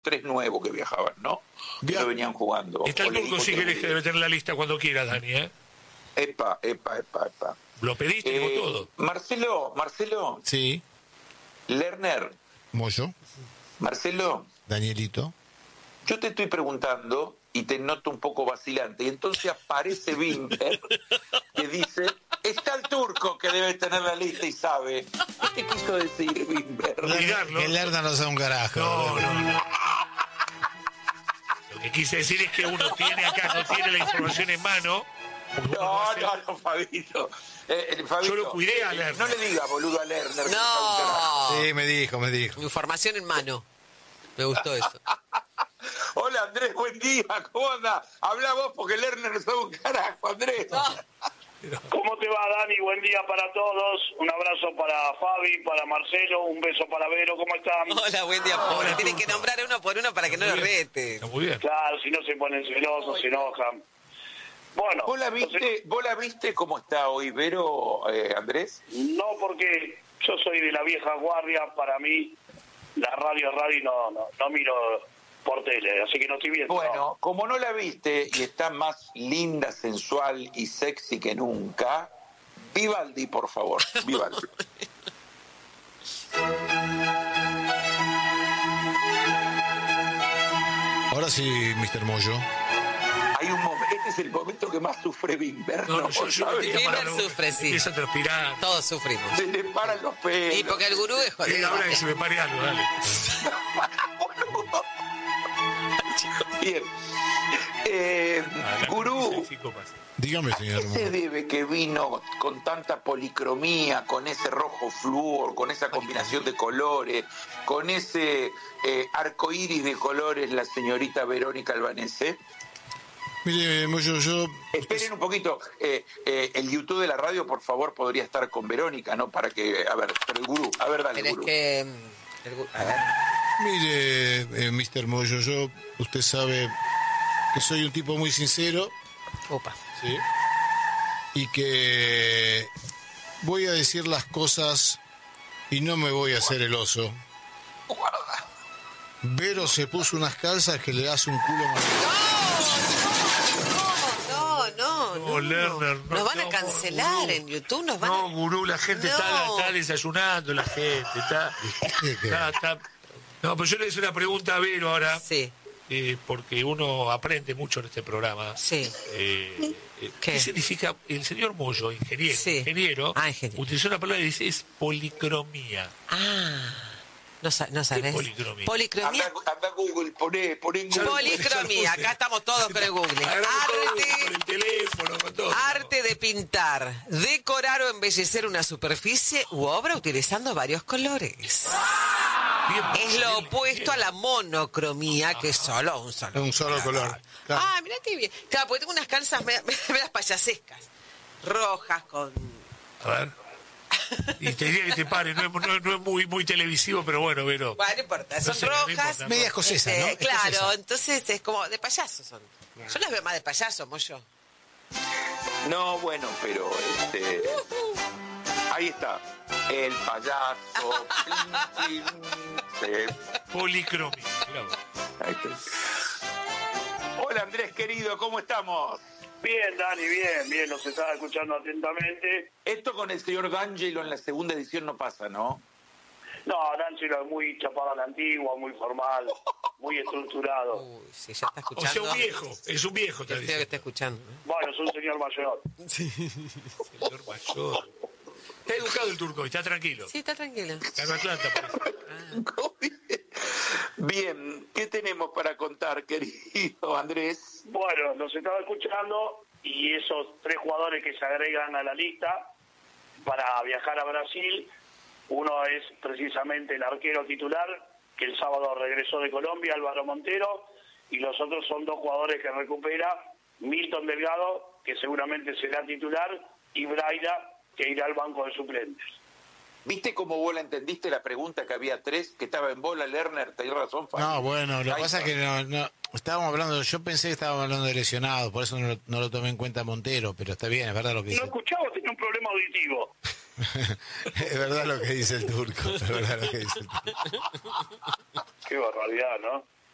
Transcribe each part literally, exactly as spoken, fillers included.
tres nuevos que viajaban, ¿no? Que no venían jugando. Está el Turco, si querés, que debe tener la lista cuando quiera, Dani, ¿eh? Epa, epa, epa, epa. Lo pediste, Eh, como todo. Marcelo, Marcelo. Sí. Lerner. Moyo. Marcelo. Danielito. Yo te estoy preguntando y te noto un poco vacilante. Y entonces aparece Wimber que dice, está el Turco que debe tener la lista y sabe. ¿Qué te quiso decir Wimber? Que Lerner no sea un carajo. No, no, no. Lo que quise decir es que uno tiene acá, no tiene la información en mano. No, no, no, Fabito. Eh, eh, Fabito. Yo lo cuidé a Lerner. No le digas boludo a Lerner. No. Sí, me dijo, me dijo. Información en mano. Me gustó eso. Hola Andrés, buen día, ¿cómo anda? Habla vos porque Lerner es un carajo, Andrés. No. ¿Cómo te va, Dani? Buen día para todos. Un abrazo para Fabi, para Marcelo, un beso para Vero. ¿Cómo están? Hola, buen día. Hola, Tienen que Turco. nombrar uno por uno para que no lo rete. Está muy bien. Claro, si no se ponen celosos, se enojan. Bueno. ¿Vos la viste, entonces, ¿vos la viste cómo está hoy, Vero, eh, Andrés? no, porque yo soy de la vieja guardia. Para mí, la radio es radio y no, no, no miro por tele, así que no estoy viendo. Bueno, no. como no la viste y está más linda, sensual y sexy que nunca, Vivaldi, por favor, Vivaldi. Ahora sí, mister Moyo. Hay un momento, este es el momento que más sufre Wimber, No, ¿no? no, yo, yo ¿Sabes? metí la Wimber mano, sufre, sí. Empieza a transpirar. Todos sufrimos. Se le paran los pelos. Y porque el gurú es Eh, jodido. ahora que se me pare algo, dale. Bien. Eh, Ah, la gurú, sí, copas. Dígame, señor. ¿qué se debe que vino con tanta policromía, con ese rojo flúor, con esa combinación de colores, con ese eh, arco iris de colores, la señorita Verónica Albanese? Mire, Moyo, yo... Esperen un poquito, eh, eh, el YouTube de la radio, por favor, podría estar con Verónica, ¿no? Para que, a ver, pero el gurú, a ver, dale, Pero es gurú. que... mm, el gu- a ver. Mire, eh, mister Moyo, yo... Usted sabe que soy un tipo muy sincero, Opa. ¿sí? Y que voy a decir las cosas y no me voy a hacer el oso. Vero se puso unas calzas que le hace un culo más... No, no, no. No, Lerner, no, Nos van a no, cancelar gurú. en YouTube, nos van No, a... gurú, la gente No. está, está desayunando, la gente está, está, está- No, pero yo le hice una pregunta a Vero ahora, Sí, eh, porque uno aprende mucho en este programa. sí. Eh, eh, ¿Qué? ¿Qué significa? El señor Moyo, ingeniero, Sí. ingeniero, Ah, ingeniero. utilizó una palabra que dice es policromía. Ah, no, sa- no sabes. policromía? Policromía. Anda, anda Google, poné, poné en Google. Policromía, acá estamos todos con el Google. Agarramos todo, con Arte, el teléfono, con todo. arte de pintar, decorar o embellecer una superficie u obra utilizando varios colores. Bien, Es lo bien, opuesto bien. a la monocromía, que es solo un solo. Un solo color. Claro. Ah, mirá qué bien. Claro, porque tengo unas calzas medias, medias payasescas. Rojas con... A ver. Y te diría que te pare, no es, no es- no es muy, muy televisivo, pero bueno, Vero. Bueno, no importa, son No sé, no rojas. importa, Media escocesa, ¿no? Este, claro, Escocesa. entonces es como de payaso son. Yo las veo más de payaso, Moyo. No, bueno, pero este, ahí está. El payaso. Pin, pin, sí. Policromía. Mirá vos. Ahí está. Hola Andrés querido, ¿cómo estamos? Bien, Dani, bien, bien. Los estaba escuchando atentamente. Esto con el señor D'Angelo en la segunda edición no pasa, ¿no? No, D'Angelo es muy chapado a la antigua, muy formal, muy estructurado. Uy, sí, ya está O escuchando. sea, un viejo, es un viejo, te Qué feo que dice. está escuchando. ¿eh? Bueno, es un señor mayor. Señor mayor. Está educado el turco, está tranquilo. Sí, está tranquilo. Está en Atlanta, parece. Bien, ¿qué tenemos para contar, querido Andrés? Bueno, los estaba escuchando y esos tres jugadores que se agregan a la lista para viajar a Brasil, uno es precisamente el arquero titular, que el sábado regresó de Colombia, Álvaro Montero, y los otros son dos jugadores que recupera, Milton Delgado, que seguramente será titular, y Braida, que irá al banco de suplentes. ¿Viste cómo vos la entendiste la pregunta que había tres, que estaba en bola Lerner? Tenés razón, Fabi. No, bueno, lo que Ahí pasa es está. que no, no, estábamos hablando, yo pensé que estábamos hablando de lesionados, por eso no lo, no lo tomé en cuenta Montero, pero está bien, es verdad lo que No dice. escuchaba, tenía un problema auditivo. Es verdad lo que dice el turco, es verdad lo que dice el turco. Qué barbaridad, ¿no?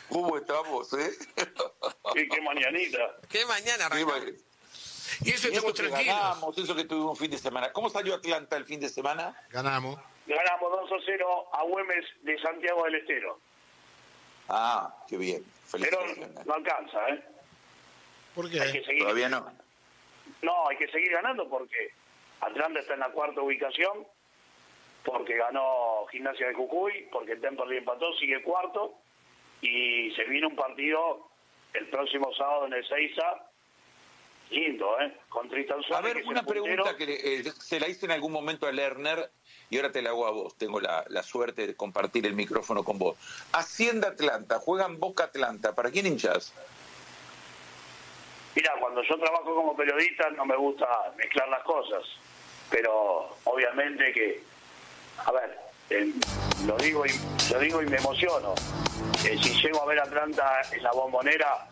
¿Cómo estamos, eh? Sí, qué mañanita. Qué mañana Qué arrancamos. ma- Y eso Y estamos eso que tranquilos. ganamos, eso que tuvimos un fin de semana. ¿Cómo salió Atlanta el fin de semana? Ganamos. Ganamos dos a cero a Güemes de Santiago del Estero. Ah, qué bien. Pero Felicitaciones. no alcanza, ¿eh? ¿Por Hay que qué? seguir. Todavía no. No, hay que seguir ganando porque Atlanta está en la cuarta ubicación, porque ganó Gimnasia de Jujuy, porque Temperley empató, sigue cuarto, y se viene un partido el próximo sábado en el Seiza, lindo, ¿eh? Con Tristan A Suárez. ver, que es una el puntero. pregunta que le- eh, se la hice en algún momento a Lerner y ahora te la hago a vos. Tengo la, la suerte de compartir el micrófono con vos. Hacienda Atlanta, juegan Boca Atlanta. ¿Para quién hinchas? Mira, cuando yo trabajo como periodista no me gusta mezclar las cosas, pero obviamente que, a ver, eh, lo digo y lo digo y me emociono. Eh, si llego a ver a Atlanta en la Bombonera,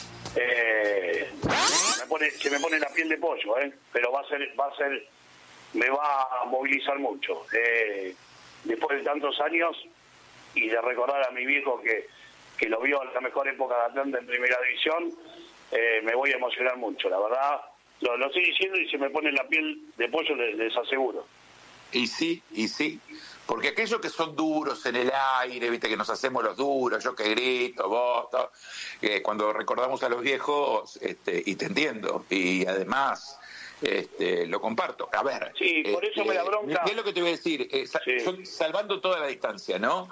eh, me pone, se me pone la piel de pollo, eh, pero va a ser, va a ser, me va a movilizar mucho. Eh, después de tantos años y de recordar a mi viejo que, que lo vio en la mejor época de Atlanta en Primera División. Eh, me voy a emocionar mucho, la verdad. Lo, lo estoy diciendo y se me pone la piel de pollo, les, les aseguro. Y sí, y sí. Porque aquellos que son duros en el aire, viste que nos hacemos los duros, yo que grito, vos, todo, eh, cuando recordamos a los viejos, este, y te entiendo, y además este, lo comparto. A ver. Sí, por eso me da bronca. ¿Qué es lo que te voy a decir? Eh, sa- Sí. yo, salvando toda la distancia, ¿no?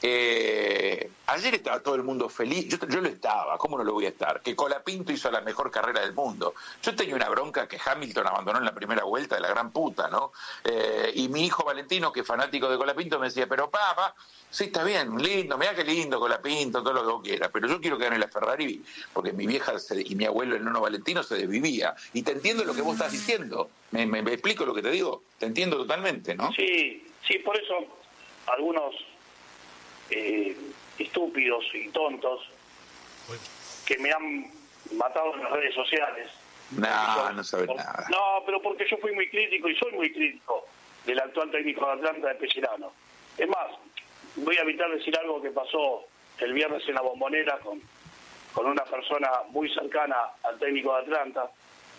Eh, ayer estaba todo el mundo feliz, yo, yo lo estaba, ¿cómo no lo voy a estar? Que Colapinto hizo la mejor carrera del mundo. Yo tenía una bronca que Hamilton abandonó en la primera vuelta de la gran puta, ¿no? Eh, y mi hijo Valentino, que es fanático de Colapinto, me decía, pero papá, sí está bien, lindo, mirá qué lindo Colapinto, todo lo que vos quieras, pero yo quiero que gane la Ferrari, porque mi vieja se- y mi abuelo, el nono Valentino, se desvivía. Y te entiendo lo que vos estás diciendo, me, me- me explico lo que te digo, te entiendo totalmente, ¿no? Sí, sí, por eso algunos eh, estúpidos y tontos que me han matado en las redes sociales. No, no sabes Por- nada. No, pero porque yo fui muy crítico y soy muy crítico del actual técnico de Atlanta, de Pellerano. Es más, voy a evitar decir algo que pasó el viernes en la Bombonera con, con una persona muy cercana al técnico de Atlanta,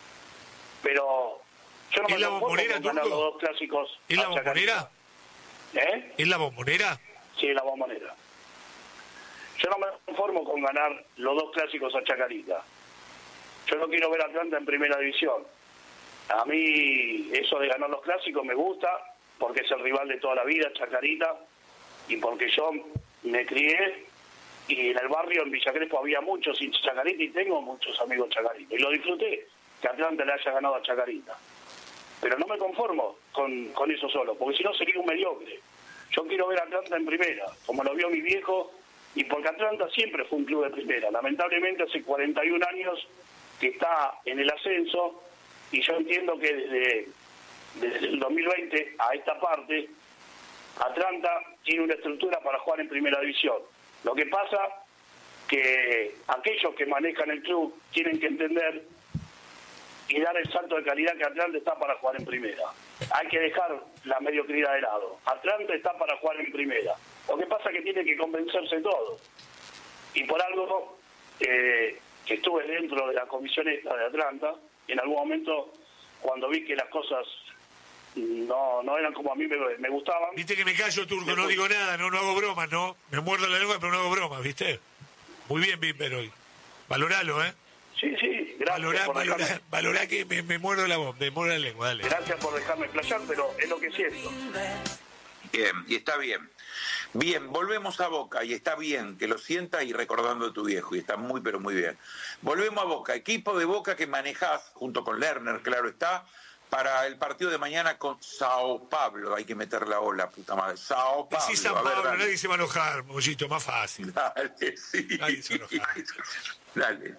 pero yo no ¿Es me la conformo Bombonera, con ganar Turco? los dos clásicos. ¿Es la a Chacarita. Bombonera? ¿Eh? ¿Es la Bombonera? Sí, la Bombonera. Yo no me conformo con ganar los dos clásicos a Chacarita. Yo no quiero ver a Atlanta en primera división. A mí eso de ganar los clásicos me gusta, porque es el rival de toda la vida, Chacarita, y porque yo me crié y en el barrio, en Villa Crespo, había muchos hinchas Chacarita y tengo muchos amigos Chacarita. Y lo disfruté, que Atlanta le haya ganado a Chacarita. Pero no me conformo con, con eso solo, porque si no sería un mediocre. Yo quiero ver a Atlanta en primera, como lo vio mi viejo, y porque Atlanta siempre fue un club de primera. Lamentablemente hace cuarenta y un años que está en el ascenso, y yo entiendo que desde, desde el dos mil veinte a esta parte, Atlanta tiene una estructura para jugar en primera división. Lo que pasa que aquellos que manejan el club tienen que entender y dar el salto de calidad que Atlanta está para jugar en primera. Hay que dejar la mediocridad de lado. Atlanta está para jugar en primera. Lo que pasa es que tiene que convencerse todo. Y por algo eh, que estuve dentro de la comisión esta de Atlanta, en algún momento, cuando vi que las cosas no, no eran como a mí me, me gustaban. Viste que me callo, Turco, no digo nada, no, no hago bromas, ¿no? Me muerdo la lengua, pero no hago bromas, ¿viste? Muy bien, Bimber, hoy. Valoralo, ¿eh? Sí, sí, gracias Valorá, por valorá, dejarme, valorá que me, me muerdo la voz, me muerdo la lengua, dale. gracias por dejarme explayar, pero es lo que siento. Bien, y está bien. Bien, volvemos a Boca, y está bien que lo sientas y recordando a tu viejo, y está muy, pero muy bien. Volvemos a Boca, equipo de Boca que manejás, junto con Lerner, claro está, para el partido de mañana con Sao Paulo. Hay que meter la ola, puta madre. Sao Paulo. Decí San A ver, Pablo, dale. nadie se va a enojar, Mollito, más fácil. Dale, sí. Nadie se va a enojar. Dale.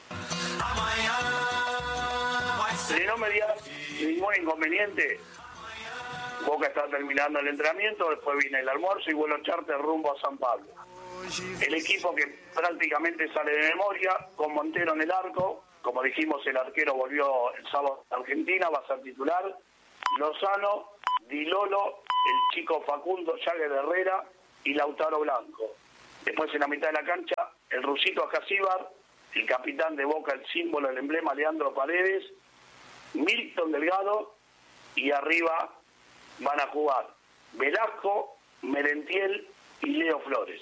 Si no me dio ningún inconveniente, Boca está terminando el entrenamiento, después viene el almuerzo y vuelo charter rumbo a San Pablo. El equipo que prácticamente sale de memoria, con Montero en el arco, como dijimos, el arquero volvió el sábado a Argentina, va a ser titular, Lozano, Di Lolo, el chico Facundo Jagger Herrera y Lautaro Blanco. Después en la mitad de la cancha, el rusito Acasíbar, el capitán de Boca, el símbolo, el emblema, Leandro Paredes, Milton Delgado, y arriba van a jugar Velasco, Merentiel y Leo Flores.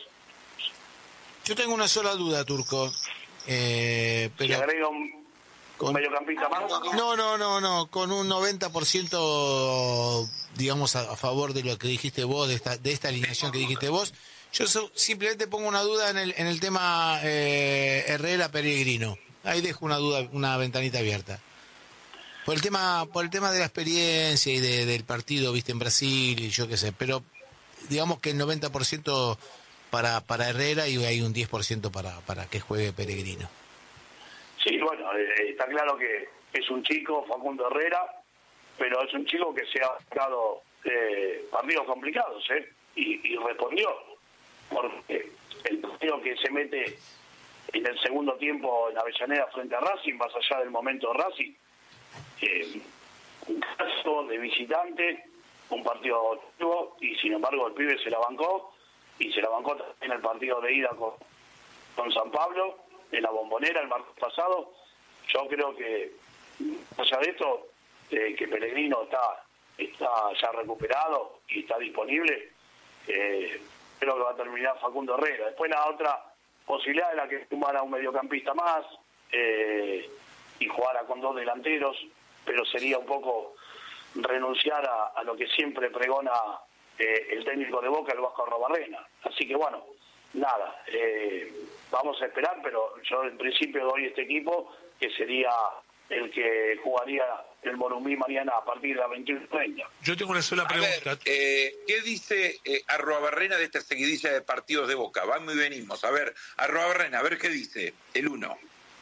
Yo tengo una sola duda, Turco. Eh, pero... ¿Se agrega un, con... un mediocampista más? No, no, no, no. Con un noventa por ciento, digamos, a, a favor de lo que dijiste vos, de esta, de esta alineación que dijiste vos. Yo so, simplemente pongo una duda en el, en el tema eh, Herrera-Peregrino. Ahí dejo una duda, una ventanita abierta. Por el tema, por el tema de la experiencia y de, del partido, viste, en Brasil y yo qué sé. Pero digamos que el noventa por ciento para, para Herrera y hay un diez por ciento para, para que juegue Peregrino. Sí, bueno, eh, está claro que es un chico, Facundo Herrera, pero es un chico que se ha buscado eh, partidos complicados, ¿eh? Y, y respondió. Porque el partido que se mete en el segundo tiempo en Avellaneda frente a Racing, más allá del momento de Racing, eh, un caso de visitante, un partido activo, y sin embargo el pibe se la bancó, y se la bancó también el partido de ida con, con San Pablo, en la Bombonera el martes pasado. Yo creo que, más allá de esto, eh, que Pellegrino está, está ya recuperado y está disponible, eh, creo que va a terminar Facundo Herrera. Después la otra posibilidad es la que sumara un mediocampista más eh, y jugara con dos delanteros, pero sería un poco renunciar a, a lo que siempre pregona eh, el técnico de Boca, el Vasco Arrobarrena. Así que bueno, nada, eh, vamos a esperar, pero yo en principio doy este equipo, que sería el que jugaría el Morumbi mañana a partir de las veintiuno treinta. Yo tengo una sola pregunta. A ver, eh, ¿qué dice eh, Arrobarrena de esta seguidilla de partidos de Boca? Vamos y venimos. A ver, Arrobarrena, a ver qué dice el uno.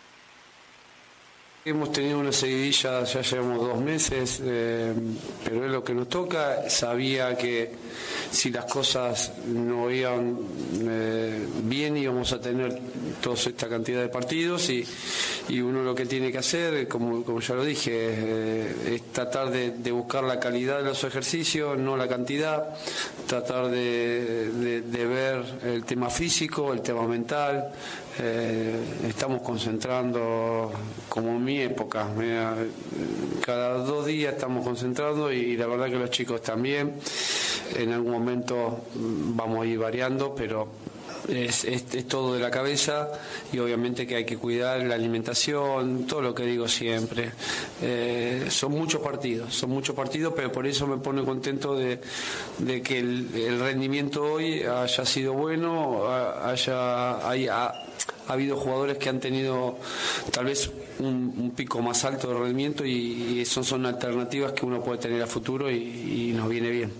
Hemos tenido una seguidilla, ya llevamos dos meses, eh, pero es lo que nos toca. Sabía que si las cosas no iban eh, bien íbamos a tener toda esta cantidad de partidos y, y uno lo que tiene que hacer, como, como ya lo dije, eh, es tratar de, de buscar la calidad de los ejercicios, no la cantidad, tratar de, de, de ver el tema físico, el tema mental. Eh, estamos concentrando como en mi época, mira, cada dos días estamos concentrando y la verdad que los chicos también. En algún momento vamos a ir variando, pero es, es, es todo de la cabeza y obviamente que hay que cuidar la alimentación, todo lo que digo siempre. Eh, son muchos partidos, son muchos partidos, pero por eso me pone contento de, de que el, el rendimiento hoy haya sido bueno, haya, haya ha habido jugadores que han tenido tal vez un, un pico más alto de rendimiento y, y eso son alternativas que uno puede tener a futuro y, y nos viene bien.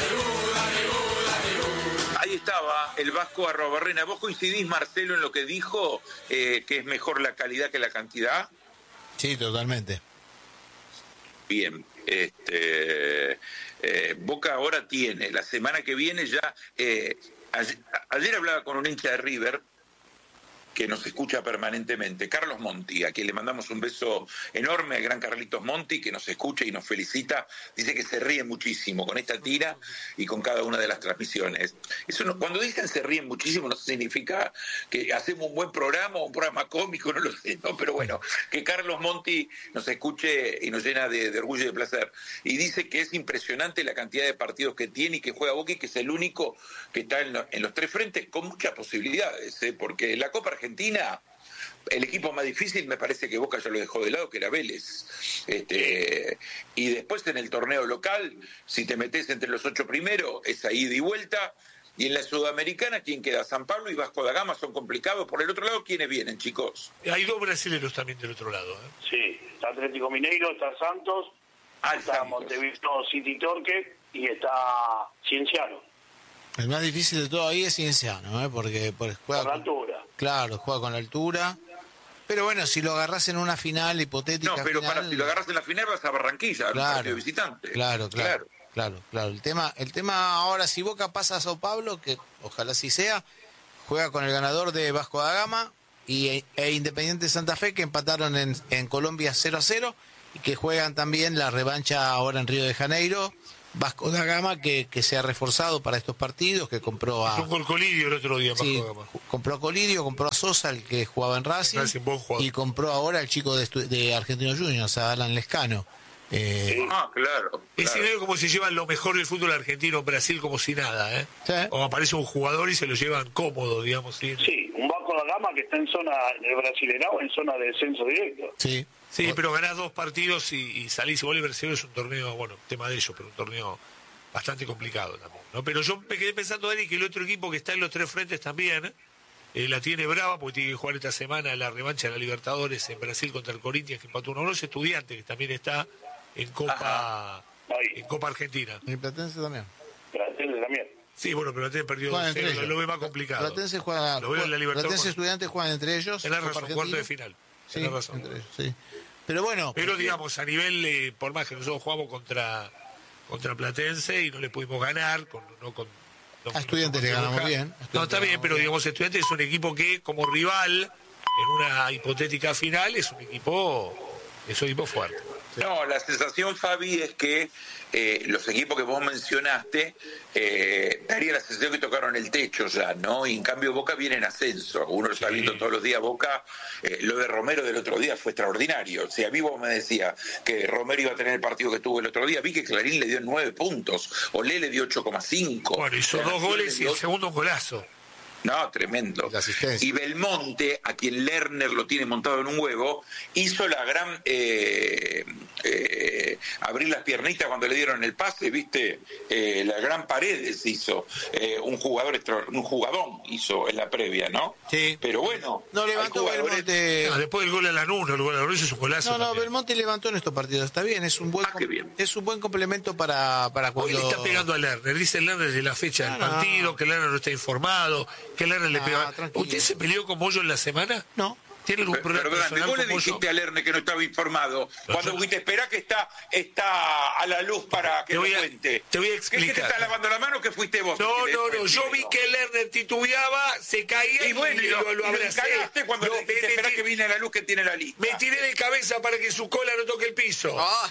Ahí estaba el Vasco Arrobarrena. ¿Vos coincidís, Marcelo, en lo que dijo, eh, que es mejor la calidad que la cantidad? Sí, totalmente. Bien, este, eh, Boca ahora tiene, la semana que viene ya, eh, ayer, ayer hablaba con un hincha de River, que nos escucha permanentemente, Carlos Monti, a quien le mandamos un beso enorme, al gran Carlitos Monti, que nos escucha y nos felicita. Dice que se ríe muchísimo con esta tira y con cada una de las transmisiones. Eso no, cuando dicen se ríen muchísimo, no significa que hacemos un buen programa o un programa cómico, no lo sé, ¿no? Pero bueno, que Carlos Monti nos escuche y nos llena de, de orgullo y de placer. Y dice que es impresionante la cantidad de partidos que tiene y que juega Boca y que es el único que está en, lo, en los tres frentes con muchas posibilidades, ¿eh? Porque la Copa Argentina Argentina, el equipo más difícil me parece que Boca ya lo dejó de lado, que era Vélez. Este, y después en el torneo local, si te metes entre los ocho primeros, esa ida y vuelta. Y en la Sudamericana, ¿quién queda? San Pablo y Vasco da Gama son complicados. Por el otro lado, ¿quiénes vienen, chicos? Hay dos brasileños también del otro lado, ¿eh? Sí, está Atlético Mineiro, está Santos, Ah, está Santos. Montevideo City Torque y está Cienciano. El más difícil de todo ahí es Cienciano, ¿eh? Porque, porque juega Por la con, altura. claro, juega con la altura. Pero bueno, si lo agarrás en una final hipotética. No, pero final, para si lo agarras en la final vas a Barranquilla, claro, un partido visitante. Claro, claro, claro, claro, claro. El tema, el tema ahora, si Boca pasa a Sao Paulo, que ojalá así sea, juega con el ganador de Vasco da Gama y, e Independiente Santa Fe, que empataron en, en Colombia cero a cero y que juegan también la revancha ahora en Río de Janeiro Vasco da Gama que, que se ha reforzado para estos partidos, que compró a... Con Colidio el otro día, Sí, Vasco da Gama. compró a Colidio, compró a Sosa, el que jugaba en Racing, Racing, buen jugador. y compró ahora al chico de, estu- de Argentinos Juniors, a Alan Lescano. Eh, Ah, claro. Es claro. increíble cómo se llevan lo mejor del fútbol argentino en Brasil como si nada, ¿eh? Sí. O aparece un jugador y se lo llevan cómodo, digamos. Sí, Sí, un Vasco da Gama que está en zona de Brasileirao, en zona de descenso directo. sí. sí pero ganás dos partidos y, y salís igual. El Brasil es un torneo, bueno, tema de ellos, pero un torneo bastante complicado también, ¿no? Pero yo me quedé pensando, Dani, que el otro equipo que está en los tres frentes también, ¿eh? Eh, la tiene brava porque tiene que jugar esta semana la revancha de la Libertadores en Brasil contra el Corinthians, que empató uno a uno. Es Estudiante, que también está en Copa Ahí. en Copa Argentina. Y Platense también. Platense también. Sí, bueno, pero Platense perdió Juegan dos cero, entre lo, ellos. lo ve más complicado. Platense juega, Lo veo en la Libertadores. Platense Estudiantes juegan entre ellos. Tenés Copa razón, Argentina. cuarto de final. Sí, Tenés razón. entre ellos, sí. Pero bueno, Pero digamos, a nivel, eh, por más que nosotros jugamos contra contra Platense y no le pudimos ganar, con, no con... No, a Estudiantes le ganamos acá. bien. No, Estudiantes está le bien, ganamos pero bien. digamos, Estudiantes es un equipo que, como rival, en una hipotética final, es un equipo, es un equipo fuerte. No, la sensación, Fabi, es que eh, los equipos que vos mencionaste eh, daría la sensación que tocaron el techo ya, ¿no? Y en cambio Boca viene en ascenso. Uno lo está Sí. viendo todos los días. Boca, eh, lo de Romero del otro día fue extraordinario. O sea, a mí vos me decía que Romero iba a tener el partido que tuvo el otro día. Vi que Clarín le dio nueve puntos. Olé le dio ocho coma cinco. Bueno, hizo La dos Nación goles le y dio- el segundo un golazo. No, tremendo. La asistencia. Y Belmonte, a quien Lerner lo tiene montado en un huevo, hizo la gran eh, eh, abrir las piernitas cuando le dieron el pase, ¿viste? Eh, la gran Paredes hizo, eh, un jugador extra- un jugadón hizo en la previa, ¿no? Sí. Pero bueno, No hay levantó jugadores- Belmonte. No, después del gol a Lanús, el gol a Lanús es un golazo. No, no, también. Belmonte levantó en estos partidos. Está bien, es un buen, Ah, qué bien. es un buen complemento para, para Hoy cuando. le está pegando a Lerner, dice Lerner desde la fecha del No, no. partido, que Lerner no está informado, que Lerner le No, pega. tranquilo. ¿Usted se peleó con Moyo en la semana? No. Pero, ¿Tiene algún problema pero, grande, personal vos le con Moyo? dijiste a Lerner que no estaba informado. No, Cuando yo- dijiste, espera que está, está a la luz para que Te lo voy a- cuente. te voy a ¿Qué es que te explicar. está lavando la mano que fuiste vos? No, el que no, le- no, yo vi que Lerner titubeaba, se caía Y bueno, y lo, lo, lo y lo abracé. encaraste cuando No, le dijiste, me, espera metí- que viene la luz que tiene la lista. me tiré de cabeza para que su cola no toque el piso. Ah,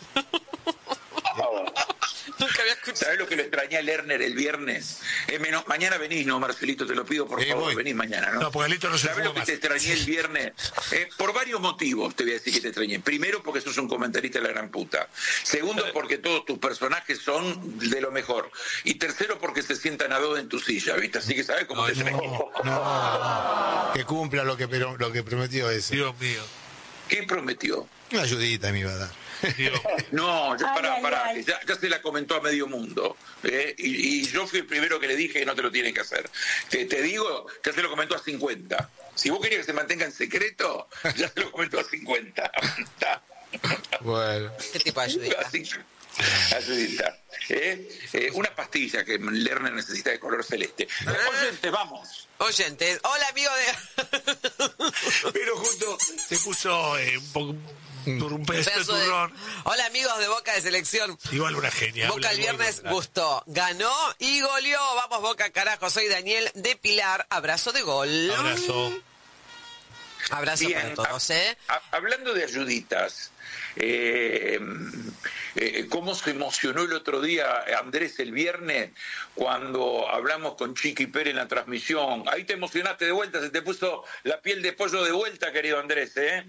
Ah, bueno. nunca había escuchado. ¿Sabés lo que lo extrañé a Lerner el viernes? Eh, menos, mañana venís, ¿no, Marcelito? Te lo pido, por Sí, favor, voy. venís mañana, ¿no? No, porque Alito no se ¿Sabés fuma lo que más. te extrañé el viernes? Eh, por varios motivos te voy a decir que te extrañé. Primero, porque sos un comentarista de la gran puta. Segundo, porque todos tus personajes son de lo mejor. Y tercero, porque se sientan a dos en tu silla, ¿viste? Así que sabés cómo No, te no. extrañé. No, no. Que cumpla lo que, pero, lo que prometió ese. Dios mío, ¿Qué prometió? Una ayudita me iba a dar. Dios. No, ya, Ay, pará, ay, pará, ay. que ya, ya se la comentó a medio mundo. ¿eh? Y, y yo fui el primero que le dije que no te lo tienen que hacer. Te, te digo, ya se lo comentó a cincuenta. Si vos querías que se mantenga en secreto, ya se lo comentó a cincuenta. Está. Bueno. ¿Qué tipo de ayudita? Así, ayudita. ¿eh? Eh, una pastilla que Lerner necesita de color celeste. Oyente, vamos. Oyentes, hola amigo de... Pero justo se puso eh, un poco un, un pedazo de Pedazo de- turrón. Hola amigos de Boca de Selección. Igual una genia. Boca habla el muy viernes bien. gustó, ganó y goleó. Vamos Boca, carajo. Soy Daniel de Pilar. Abrazo de gol. Abrazo. Abrazo Bien, para todos, ¿eh? ha- hablando de ayuditas, eh, eh, ¿cómo se emocionó el otro día Andrés el viernes cuando hablamos con Chiqui Pérez en la transmisión? Ahí te emocionaste de vuelta, se te puso la piel de pollo de vuelta, querido Andrés, ¿eh?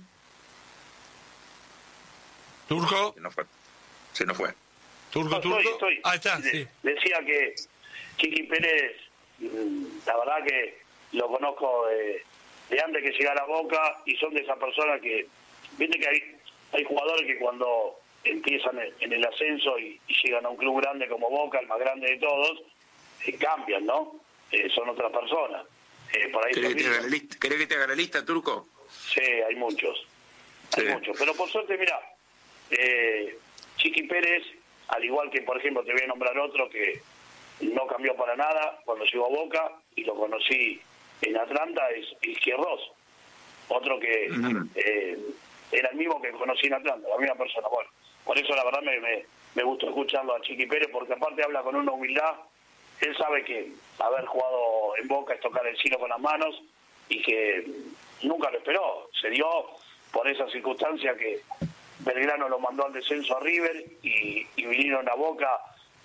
¿Turco? Se nos fue. Se nos fue. ¿Turco, No, turco? estoy, estoy. Ah, está, De- sí. Decía que Chiqui Pérez, mm, la verdad que lo conozco de, de antes que llegara a Boca y son de esas personas que, viste que hay, hay jugadores que cuando empiezan en, en el ascenso y, y llegan a un club grande como Boca, el más grande de todos, eh, cambian, ¿no? Eh, son otras personas. Eh, por ahí ¿Querés que, te se haga la lista? ¿Querés que te haga la lista, Turco? Sí, hay muchos. Hay Sí. muchos. Pero por suerte, mira, eh, Chiqui Pérez, al igual que, por ejemplo, te voy a nombrar otro que no cambió para nada cuando llegó a Boca y lo conocí en Atlanta, es Izquierdos. Otro que Ujú. eh, era el mismo que conocí en Atlanta, la misma persona. Bueno, por eso la verdad me, me, me gustó escucharlo a Chiqui Pérez, porque aparte habla con una humildad. Él sabe que haber jugado en Boca es tocar el cielo con las manos y que nunca lo esperó. Se dio por esa circunstancia que Belgrano lo mandó al descenso a River y, y vinieron a Boca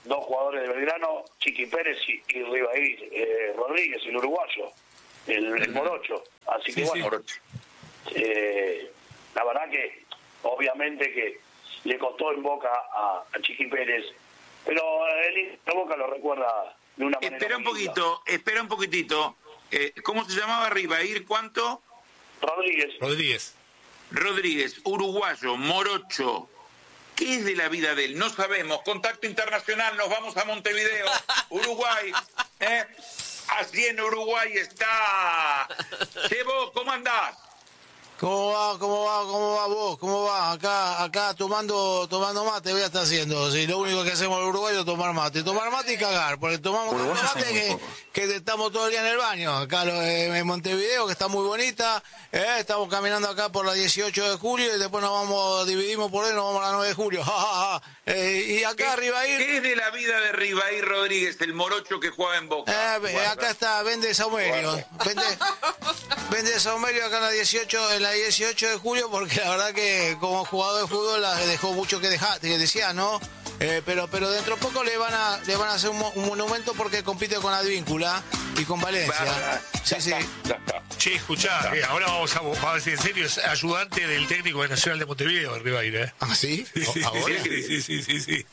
dos jugadores de Belgrano, Chiqui Pérez y, y Ribair eh, Rodríguez, el uruguayo, el, el morocho. Así que Sí, bueno, sí. eh, la verdad que obviamente que le costó en Boca a, a Chiqui Pérez, pero el de Boca lo recuerda de una manera. Espera un muy linda. poquito, espera un poquitito. Eh, ¿Cómo se llamaba Ribair? ¿Cuánto? Rodríguez. Rodríguez. Rodríguez, uruguayo, morocho. ¿Qué es de la vida de él? No sabemos. Contacto internacional, nos vamos a Montevideo, Uruguay. ¿eh? Así en Uruguay está. Che, vos, ¿cómo andás? ¿Cómo va, cómo va, cómo va vos? ¿Cómo va? Acá, acá tomando, tomando mate voy a estar haciendo. Si lo único que hacemos los uruguayos es tomar mate. Tomar mate y cagar, porque tomamos tanto mate que, que estamos todo el día en el baño. Acá lo, eh, en Montevideo, que está muy bonita. Eh, estamos caminando acá por la dieciocho de julio y después nos vamos, dividimos por ahí, nos vamos a la nueve de julio. Ja, ja, ja. Eh, y acá arriba ir. ¿Qué es de la vida de Ribair Rodríguez, el morocho que juega en Boca? Eh, acá está, vende saumerio. Vende, vende saumerio acá en la dieciocho, en la dieciocho de julio, porque la verdad que como jugador de fútbol la dejó mucho que dejar, que decía, ¿no? Eh, pero pero dentro de poco le van a le van a hacer un, un monumento porque compite con Advíncula y con Valencia. Sí, sí. Ya está. Che, escuchá, eh, ahora vamos a, vamos a ver si en serio es ayudante del técnico de Nacional de Montevideo, Ribair, ¿eh? ¿Ah, sí? Sí, ¿Ahora? sí, sí, sí, sí, sí.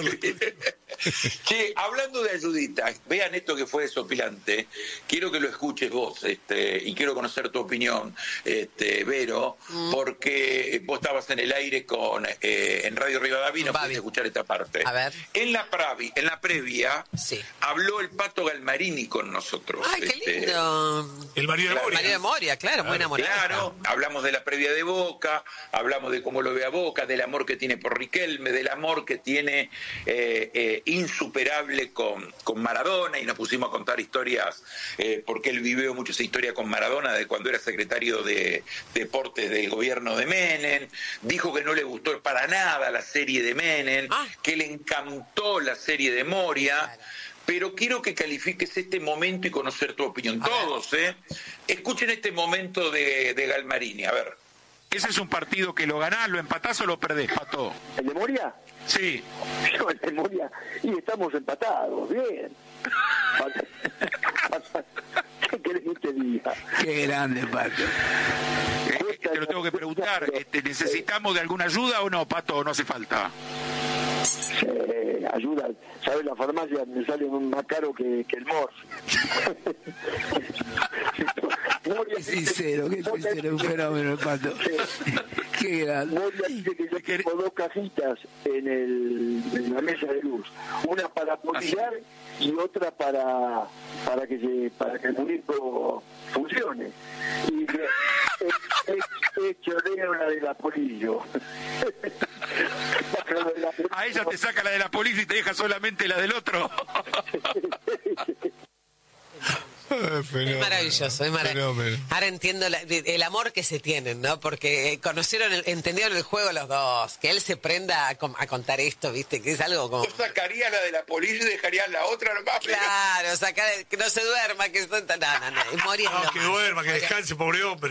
Che, hablando de ayuditas, vean esto que fue desopilante. Quiero que lo escuches vos, este, y quiero conocer tu opinión, este, Vero, mm. porque vos estabas en el aire con eh, en Radio Rivadavia, no pudiste escuchar esta parte. A ver. En la pravi, en la previa, sí. habló el Pato Galmarini con nosotros. Ay, qué este, lindo. El Mario de claro, Moria. Mario de Moria, claro, muy enamorado. Claro, hablamos de la previa de Boca, hablamos de cómo lo ve a Boca, del amor que tiene por Riquelme, del amor que tiene eh, eh, insuperable con, con Maradona, y nos pusimos a contar historias, eh, porque él vivió mucho esa historia con Maradona de cuando era secretario de Deportes del gobierno de Menem. Dijo que no le gustó para nada la serie de Menem, ah. que le encantó la serie de Moria. Claro. Pero quiero que califiques este momento y conocer tu opinión. Todos, ¿eh? Escuchen este momento de, de Galmarini, a ver. Ese es un partido que lo ganás, lo empatás o lo perdés, Pato. ¿El de Moria? Sí. Yo, el de Moria, y estamos empatados, bien. ¿Qué querés que te diga? Qué grande, Pato. Eh, te lo tengo que preguntar, este, ¿necesitamos de alguna ayuda o no, Pato, o no hace falta? Eh, ayuda, ¿sabes? La farmacia me sale más caro que, que el Mors. Qué sincero, qué sincero, un fenómeno el Pato. Qué grande. Moria dice que yo tengo dos cajitas en, el, en la mesa de luz, una para polillar y otra para para que se, para que el muñeco funcione. Y que es choreo la de la polillo. A ella te saca la de la policía y te deja solamente la del otro. Es maravilloso, es maravilloso. Ahora entiendo la, el amor que se tienen, ¿no? Porque conocieron, el, entendieron el juego los dos. Que él se prenda a, a contar esto, ¿viste? Que es algo como... ¿Vos sacarías la de la policía y dejarías la otra nomás? Claro, sacar, que no se duerma, que... No, no, no, morir, no, no que más. duerma, que descanse, pobre hombre.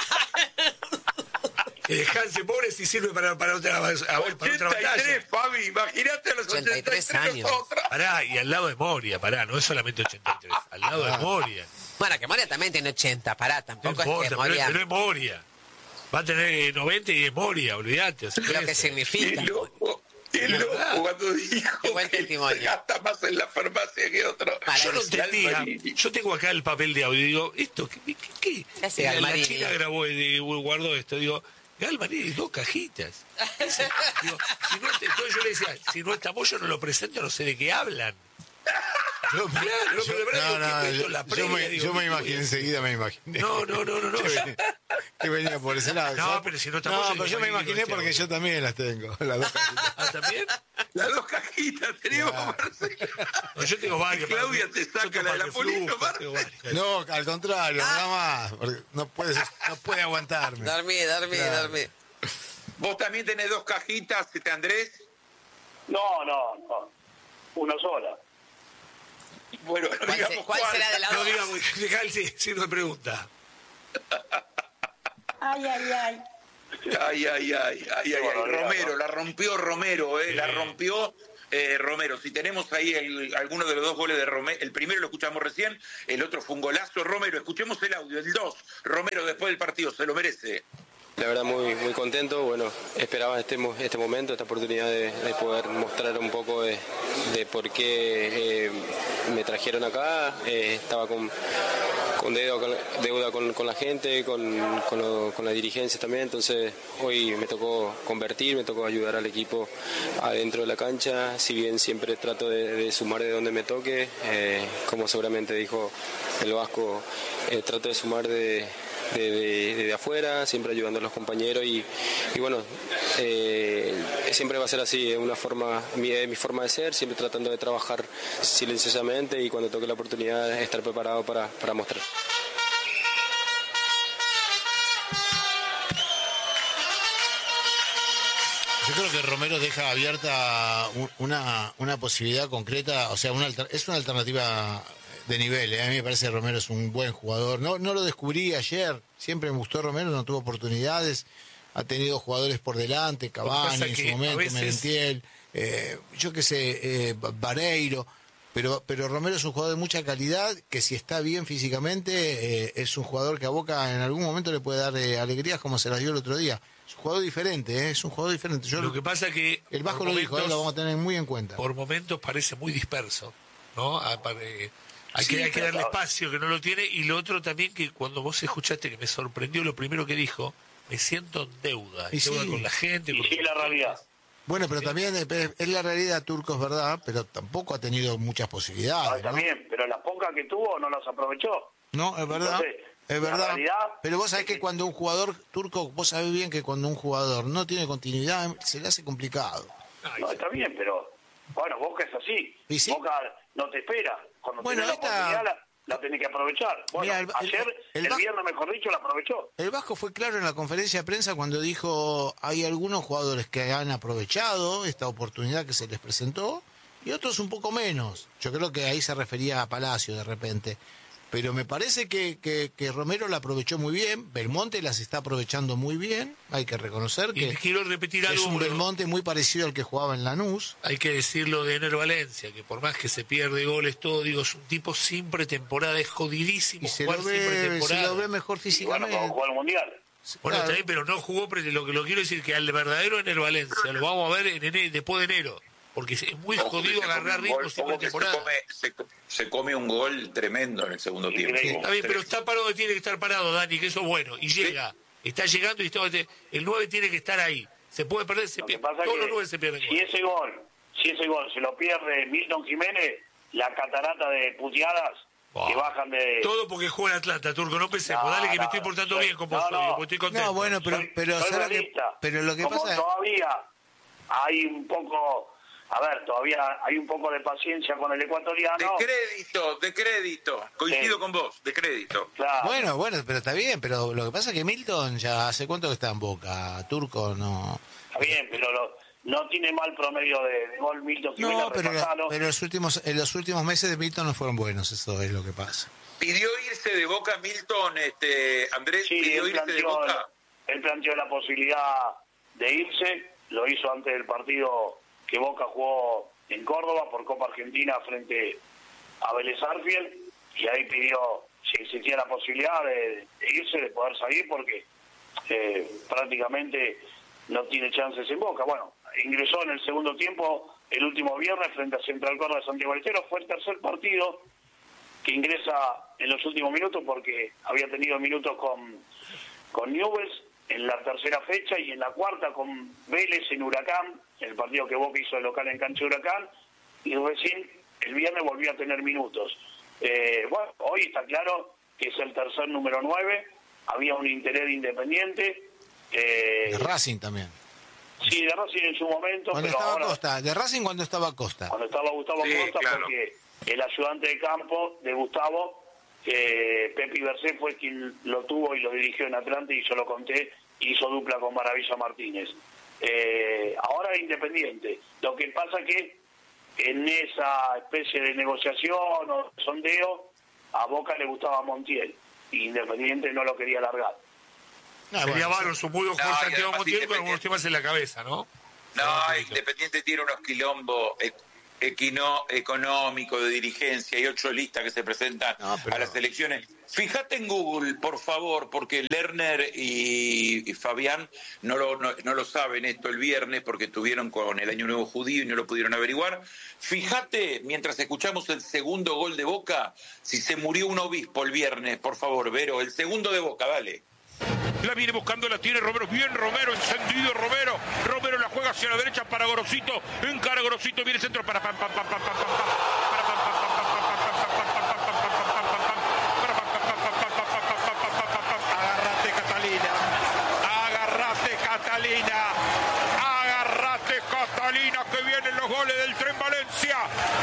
Que descanse, pobre, si sirve para, para, otra, a ver, para otra batalla. ochenta y tres, Fabi, imagínate a los ochenta y tres años. Pará, y al lado de Moria, pará, no es solamente ochenta y tres, al lado ah. de Moria. Bueno, que Moria también tiene ochenta, pará, tampoco no importa, es que Moria... Pero, pero es Moria. Va a tener noventa y es Moria, olvídate. Lo que significa. Y loco, y loco cuando dijo que se gasta más en la farmacia que otro. Yo no entendía. Yo tengo acá el papel de audio y digo, ¿esto qué? ¿Qué? qué? ¿Qué la, la China grabó y guardó esto, digo... Galmarini, hay dos cajitas. Digo, si no, entonces yo le decía, si no está Moyo no lo presento, no sé de qué hablan. Yo, claro, no, yo, pero de verdad, no, no, digo, yo, la previa, yo me, digo, yo me imaginé, enseguida me imaginé. No, no, no, no. no. Que, venía, que venía por ese lado. No, pero si no está No, Moyo, pero yo me imaginé este porque yo también las tengo. Las dos cajitas. ¿Ah, también? Las dos cajitas tenemos. No, yo tengo varias. Claudia te saca la de la policía. No, al contrario, ah. nada más. Porque no, puedes, no puede aguantarme. Dormí, dormí, claro. dormí. ¿Vos también tenés dos cajitas, este Andrés? No, no, no. Una sola. Bueno, no ¿Cuál, digamos ¿cuál será de la No dos? digamos, dejá sí, sí, no me pregunta. Ay, ay, ay. Ay, ay, ay, ay, ay, ay. Romero, la rompió Romero, eh, la rompió eh, Romero. Si tenemos ahí el, alguno de los dos goles de Romero, el primero lo escuchamos recién, el otro fue un golazo. Romero, escuchemos el audio, el dos. Romero después del partido, se lo merece. La verdad muy muy contento, bueno, esperaba este, este momento, esta oportunidad de, de poder mostrar un poco de, de por qué eh, me trajeron acá, eh, estaba con, con deuda, con, deuda con, con la gente, con, con, lo, con la dirigencia también, entonces hoy me tocó convertir, me tocó ayudar al equipo adentro de la cancha, si bien siempre trato de, de sumar de donde me toque, eh, como seguramente dijo el Vasco, eh, trato de sumar de... De, de, de afuera, siempre ayudando a los compañeros y, y bueno, eh, siempre va a ser así, es una forma, mi, mi forma de ser, siempre tratando de trabajar silenciosamente y cuando toque la oportunidad estar preparado para, para mostrar. Yo creo que Romero deja abierta una, una posibilidad concreta, o sea, una, es una alternativa de nivel, ¿eh? A mí me parece que Romero es un buen jugador. No, no lo descubrí ayer, siempre me gustó Romero, no tuvo oportunidades, ha tenido jugadores por delante, Cavani en su momento, veces... Merentiel, eh, yo qué sé, eh, Vareiro, pero, pero Romero es un jugador de mucha calidad, que si está bien físicamente, eh, es un jugador que a Boca en algún momento le puede dar eh, alegrías como se las dio el otro día. Es un jugador diferente, ¿eh? es un jugador diferente. Yo lo que pasa que... El Vasco lo dijo, ¿eh? Lo vamos a tener muy en cuenta. Por momentos parece muy disperso, ¿no? A, eh, Hay, sí, que, hay que darle espacio, que no lo tiene. Y lo otro también, que cuando vos escuchaste, que me sorprendió lo primero que dijo, me siento en deuda. En deuda sí. con la gente. Y con sí, la realidad. Bueno, pero sí. también es, es la realidad, Turco, es verdad, pero tampoco ha tenido muchas posibilidades. Ah, también, ¿no? Pero las pocas que tuvo no las aprovechó. No, es verdad. Entonces, es verdad. Realidad, pero vos sabés que cuando un jugador, Turco, vos sabés bien que cuando un jugador no tiene continuidad, se le hace complicado. No, está bien, pero bueno, Boca es así. ¿Y sí? Boca no te espera. Cuando bueno, tenés esta... la oportunidad la, la tenés que aprovechar. Bueno, Mirá, el, ayer, el, el, el viernes mejor dicho, la aprovechó. El Vasco fue claro en la conferencia de prensa cuando dijo hay algunos jugadores que han aprovechado esta oportunidad que se les presentó y otros un poco menos. Yo creo que ahí se refería a Palacio de repente. Pero me parece que, que, que Romero la aprovechó muy bien, Belmonte las está aprovechando muy bien, hay que reconocer que, y quiero repetir que algo, es un Belmonte muy parecido al que jugaba en Lanús. Hay que decirlo de Ener Valencia, que por más que se pierde goles, todo, digo, es un tipo sin pretemporada, es jodidísimo y se jugar lo ve, sin pretemporada. Se lo ve mejor físicamente. Y bueno, jugar al Mundial. Bueno, claro. Está bien, pero no jugó, pero lo que lo quiero decir que al verdadero Ener Valencia lo vamos a ver en enero, después de enero. Porque es muy Ojo jodido agarrar ritmo sin pretemporada. Se come, se, se come un gol tremendo en el segundo Sí, tiempo. sí. Está bien, pero está parado donde tiene que estar parado, Dani, que eso es bueno. Y sí. llega, está llegando y está, el nueve tiene que estar ahí. Se puede perder, se pierde. Todos los nueve se pierden. Si ese gol, si ese gol se lo pierde Milton Jiménez, la catarata de puteadas wow. que bajan de... Todo porque juega en Atlanta, Turco, no pensemos. No, Dale que no, me estoy portando soy, bien con vos, no, no. estoy contento. No, bueno, pero, soy, pero, soy que, pero lo que Como pasa es... todavía hay un poco... A ver, todavía hay un poco de paciencia con el ecuatoriano. De crédito, de crédito. Coincido sí. con vos, de crédito. Claro. Bueno, bueno, pero está bien, pero lo que pasa es que Milton ya hace cuánto que está en Boca, Turco no... Está bien, pero lo, no tiene mal promedio de, de gol Milton Jiménez. No, pero, pero los últimos, en los últimos meses de Milton no fueron buenos, eso es lo que pasa. ¿Pidió irse de Boca Milton, este Andrés? Sí, ¿Pidió él irse planteó, de Boca? Él planteó la posibilidad de irse, lo hizo antes del partido que Boca jugó en Córdoba por Copa Argentina frente a Vélez Arfield, y ahí pidió si existía la posibilidad de, de irse, de poder salir, porque eh, prácticamente no tiene chances en Boca. Bueno, ingresó en el segundo tiempo el último viernes frente a Central Córdoba de Santiago del Estero, fue el tercer partido que ingresa en los últimos minutos porque había tenido minutos con, con Newell's en la tercera fecha y en la cuarta con Vélez en Huracán, el partido que Boca hizo de local en cancha de Huracán, y recién el viernes volvió a tener minutos. Eh, bueno, hoy está claro que es el tercer número nueve, había un interés de Independiente. Eh, de Racing también. Sí, de Racing en su momento. Cuando pero estaba ahora, Costa, de Racing cuando estaba Costa. Cuando estaba Gustavo sí, Costa, claro. porque el ayudante de campo de Gustavo, eh, Pepe Ibercé, fue quien lo tuvo y lo dirigió en Atlanta, y yo lo conté, hizo dupla con Maravilla Martínez. Eh, ahora Independiente. Lo que pasa que en esa especie de negociación o sondeo, a Boca le gustaba Montiel, y Independiente no lo quería largar. No, sería bueno, su muy buen jugador Santiago Montiel con algunos temas en la cabeza, ¿no? No, Independiente tiene unos quilombos, equino, económico, de dirigencia, hay ocho listas que se presentan no, pero... a las elecciones. Fíjate en Google, por favor, porque Lerner y, y Fabián no lo, no, no lo saben esto el viernes porque estuvieron con el Año Nuevo Judío y no lo pudieron averiguar. Fíjate, mientras escuchamos el segundo gol de Boca, si se murió un obispo el viernes, por favor, Vero, el segundo de Boca, dale. La viene buscando, la tiene Romero, bien Romero, encendido Romero, Romero la juega hacia la derecha para Gorosito, encara Gorosito, viene el centro para pam pam pam pam pam pam para pam pam pam pam pam agárrate Catalina, agárrate Catalina, agárrate Catalina, que vienen los goles del Tren Valencia.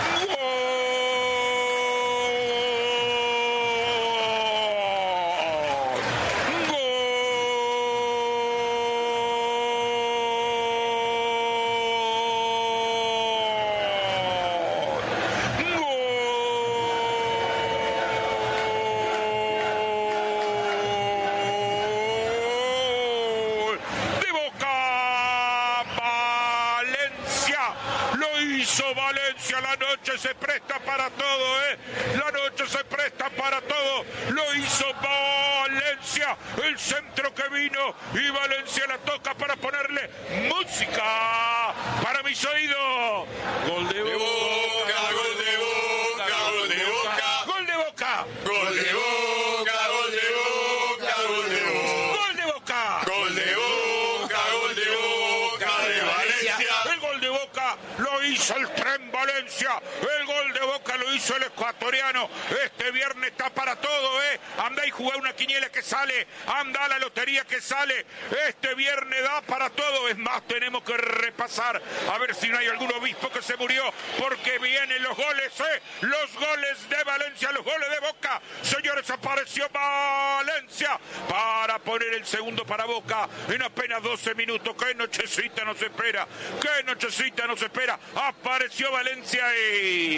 La noche se presta para todo, ¿eh? La noche se presta para todo. Lo hizo Valencia. El centro que vino y Valencia la toca para ponerle música para mis oídos. Gol de Boca, gol de Boca, gol de Boca, gol de Boca, gol de Boca, gol de Boca, gol de Boca, gol de Boca, gol de Boca, gol de Boca de Valencia. El gol de Boca lo hizo el Tren Valencia, el gol de Boca lo hizo el ecuatoriano. Este viernes está para todo, ¿eh? Andá y jugá una quiniela que sale, anda a la lotería que sale. Este viernes da para todo. Es más, tenemos que repasar a ver si no hay algún obispo que se murió, porque vienen los goles, ¿eh? Los goles de Valencia, los goles de Boca. Señores, apareció Valencia para poner el segundo para Boca en apenas doce minutos. ¡Qué nochecita nos espera! ¡Qué nochecita nos espera! Apareció Valencia y...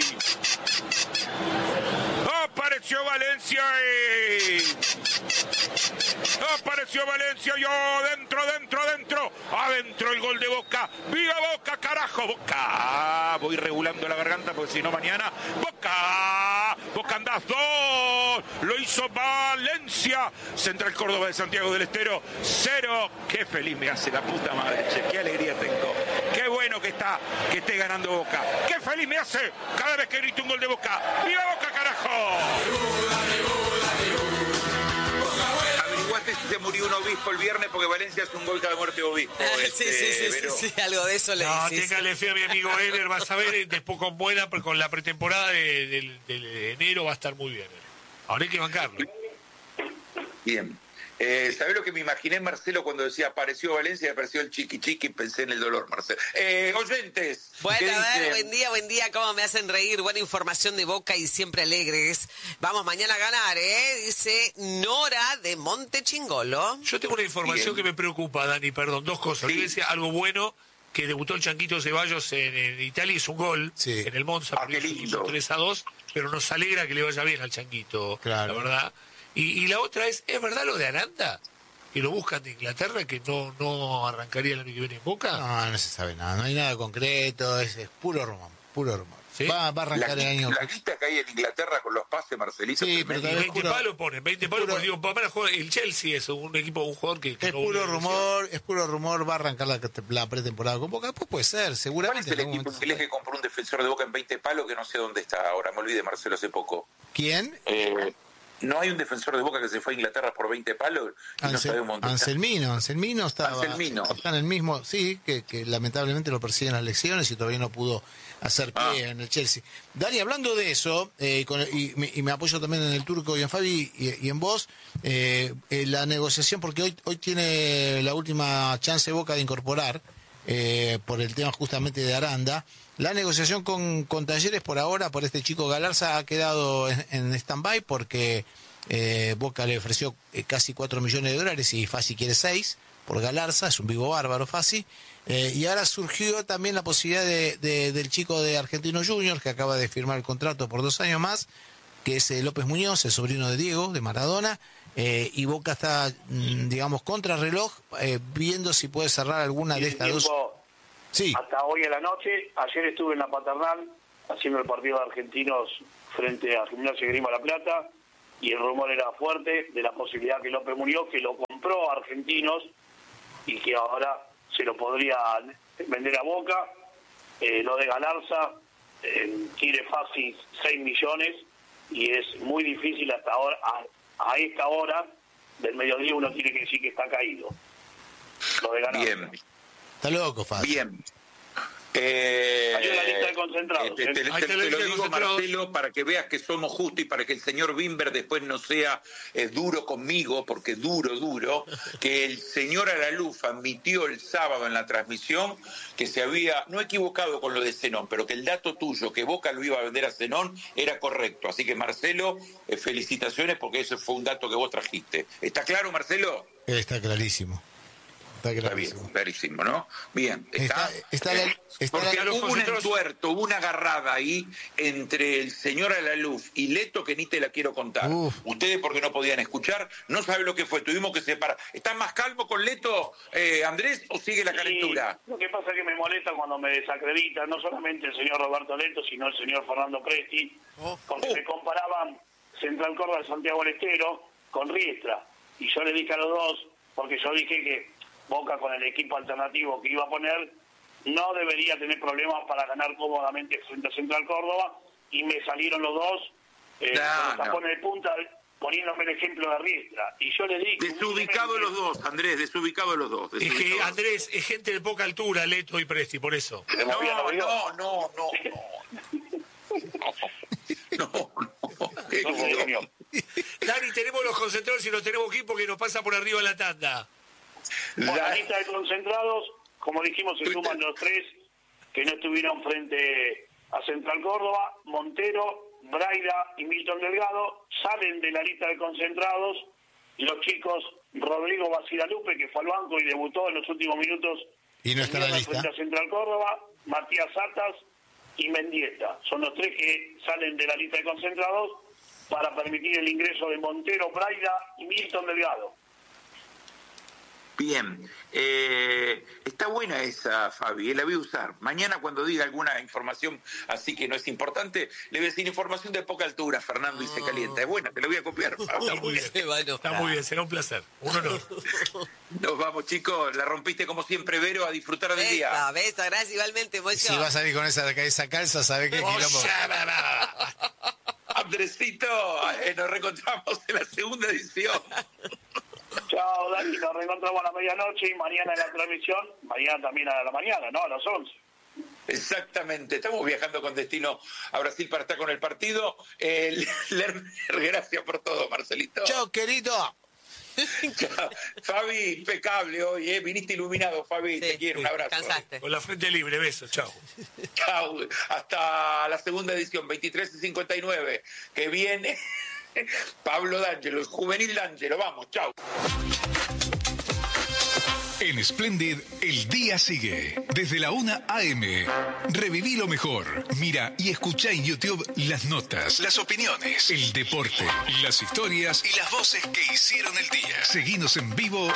Apareció Valencia y... Apareció Valencia y adentro, adentro, adentro. Adentro el gol de Boca. ¡Viva Boca, carajo! Boca. Voy regulando la garganta porque si no mañana... Boca. Boca andás dos. Lo hizo Valencia. Central Córdoba de Santiago del Estero. Cero. Qué feliz me hace la puta madre. Che, qué alegría tengo. Qué bueno que está, que esté ganando Boca. Qué feliz me hace cada vez que grito un gol de Boca. ¡Viva Boca, carajo! Averiguaste si se murió un obispo el viernes porque Valencia hace un gol cada muerte obispo. sí, este, sí, sí, sí, sí, algo de eso le No, dices. téngale fe a mi amigo Ener, vas a ver, después con buena, con la pretemporada de, de, de enero va a estar muy bien. Ahora hay que bancarlo. Bien. Eh, ¿Sabés lo que me imaginé, Marcelo, cuando decía apareció Valencia y apareció el chiqui chiqui? Pensé en el dolor, Marcelo. Eh, oyentes. Bueno, a ver, buen día, buen día, cómo me hacen reír. Buena información de Boca y siempre alegres. Vamos mañana a ganar, ¿eh? Dice Nora de Montechingolo. Yo tengo una información Bien. que me preocupa, Dani, perdón, dos cosas. Sí. Yo decía algo bueno, que debutó el Chanquito Ceballos en, en Italia, hizo un gol sí. en el Monza, ah, hizo tres a dos, pero nos alegra que le vaya bien al Chanquito, claro. la verdad. Y, y la otra es, ¿es verdad lo de Aranda? Que lo buscan de Inglaterra, que no no arrancaría el año que viene en Boca. No, no se sabe nada, no hay nada concreto, es, es puro rumor, puro rumor. ¿Sí? Va, va a arrancar la, el año. La lista que hay en Inglaterra con los pases, Marcelito. Sí, pero veinte puro, palos ponen, veinte palos, porque digo, para jugar, el Chelsea es un equipo, un jugador que... que es no puro rumor, es puro rumor, va a arrancar la, la pretemporada con Boca, después puede ser, seguramente. ¿Cuál es el equipo inglés que compró un defensor de Boca en veinte palos que no sé dónde está ahora? Me olvidé, Marcelo, hace poco. ¿Quién? Eh... ¿No hay un defensor de Boca que se fue a Inglaterra por veinte palos? Y Ansel, no sabemos dónde Anselmino, Anselmino está, Anselmino. está en el mismo, sí, que, que lamentablemente lo persiguen las lesiones y todavía no pudo hacer pie ah. en el Chelsea. Dani, hablando de eso, eh, con, y, y me apoyo también en el Turco y en Fabi y, y en vos, eh, eh, la negociación, porque hoy, hoy tiene la última chance Boca de incorporar, eh, por el tema justamente de Aranda. La negociación con, con Talleres por ahora, por este chico Galarza, ha quedado en, en stand-by porque eh, Boca le ofreció eh, casi cuatro millones de dólares y Fassi quiere seis por Galarza, es un vivo bárbaro Fassi. Eh, y ahora surgió también la posibilidad de, de, del chico de Argentino Juniors, que acaba de firmar el contrato por dos años más, que es eh, López Muñoz, el sobrino de Diego, de Maradona. Eh, y Boca está, mm, digamos, contra reloj, eh, viendo si puede cerrar alguna de estas dos. Sí. Hasta hoy en la noche, ayer estuve en la Paternal haciendo el partido de Argentinos frente a Gimnasia y Grima La Plata, y el rumor era fuerte de la posibilidad que López Muñoz, que lo compró a Argentinos y que ahora se lo podría vender a Boca. Eh, lo de Galarza eh, quiere fácil seis millones y es muy difícil hasta ahora, a, a esta hora del mediodía uno tiene que decir que está caído. Lo de Galarza. Bien. Está loco, Fácil. Bien. Eh, Hay una lista de concentrados. Eh, te, te, te, te lo digo, Marcelo, para que veas que somos justos y para que el señor Bimber después no sea eh, duro conmigo, porque duro, duro, que el señor Alaluf admitió el sábado en la transmisión que se había, no equivocado con lo de Zenón, pero que el dato tuyo, que Boca lo iba a vender a Zenón, era correcto. Así que, Marcelo, eh, felicitaciones porque ese fue un dato que vos trajiste. ¿Está claro, Marcelo? Está clarísimo. Está, está bien, clarísimo, ¿no? Bien, está. está, está, la, está porque la, hubo un entuerto, hubo una agarrada ahí entre el señor Alaluf y Leto que ni te la quiero contar. Uf. Ustedes, porque no podían escuchar, no saben lo que fue, tuvimos que separar. ¿Están más calmo con Leto, eh, Andrés, o sigue la calentura? Sí, lo que pasa es que me molesta cuando me desacreditan, no solamente el señor Roberto Leto, sino el señor Fernando Presti, oh. porque oh. me comparaban Central Córdoba de Santiago del Estero con Riestra. Y yo le dije a los dos, porque yo dije que Boca, con el equipo alternativo que iba a poner, no debería tener problemas para ganar cómodamente frente a Central Córdoba, y me salieron los dos eh, no, con no. de punta poniéndome el ejemplo de Riestra. Y yo le dije... Desubicados los dos, Andrés, desubicados los dos. Es que, Andrés, es gente de poca altura, Leto y Presti, por eso. No, no, no, no, no. No, no. Dani, tenemos los concentrados y los tenemos aquí porque nos pasa por arriba la tanda. Bueno, la lista de concentrados, como dijimos, se suman los tres que no estuvieron frente a Central Córdoba. Montero, Braida y Milton Delgado salen de la lista de concentrados. Los chicos Rodrigo Basilalupe, que fue al banco y debutó en los últimos minutos y no está en la lista, frente a Central Córdoba. Matías Satas y Mendieta son los tres que salen de la lista de concentrados para permitir el ingreso de Montero, Braida y Milton Delgado. Bien, eh, está buena esa, Fabi, eh, la voy a usar. Mañana cuando diga alguna información así que no es importante, le voy a decir información de poca altura, Fernando, y se calienta. Es buena, te lo voy a copiar. Está muy bien, está muy bien, será un placer, un honor. Nos vamos, chicos, la rompiste como siempre, Vero, a disfrutar del besa, día. Besa, gracias, igualmente, Mocho. Si vas a salir con esa, esa calza, ¿sabes qué? Andresito, eh, nos reencontramos en la segunda edición. Chao, Dani, nos reencontramos a la medianoche y mañana en la transmisión, mañana también a la mañana, ¿no? A las once. Exactamente, estamos viajando con destino a Brasil para estar con el partido. Eh, Lerner, gracias por todo, Marcelito. Chao, querido. Chao. Fabi, impecable hoy, ¿eh? Viniste iluminado, Fabi, sí, te quiero, un abrazo. Cansaste. Con la frente libre, besos, chao. Chao, hasta la segunda edición, veintitrés y cincuenta y nueve, que viene Pablo D'Angelo, el juvenil D'Angelo. Vamos, chao. En Splendid, el día sigue. Desde la una a eme. Reviví lo mejor. Mira y escucha en YouTube las notas, las opiniones, el deporte, las historias y las voces que hicieron el día. Seguinos en vivo